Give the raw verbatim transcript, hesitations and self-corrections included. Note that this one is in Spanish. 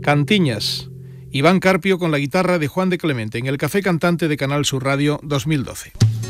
Cantiñas, Iván Carpio con la guitarra de Juan de Clemente en el Café Cantante de Canal Sur Radio dos mil doce.